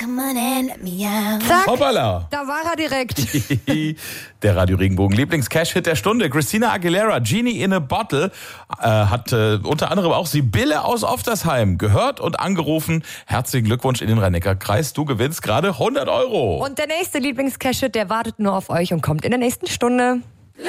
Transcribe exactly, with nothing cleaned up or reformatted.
come on and let me out. Zack, Hoppala. da war er direkt. Der Radio Regenbogen Lieblings-Cash-Hit der Stunde. Christina Aguilera, Genie in a Bottle, äh, hat äh, unter anderem auch Sibylle aus Oftersheim gehört und angerufen. Herzlichen Glückwunsch in den Rhein-Neckar-Kreis. Du gewinnst gerade hundert Euro. Und der nächste Lieblings-Cash-Hit, der wartet nur auf euch und kommt in der nächsten Stunde.